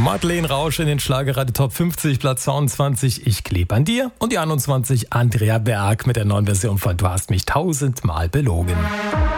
Madeleine Rausch in den Schlagerradio Top 50, Platz 22, Ich kleb an dir. Und die 21, Andrea Berg mit der neuen Version von Du hast mich tausendmal belogen.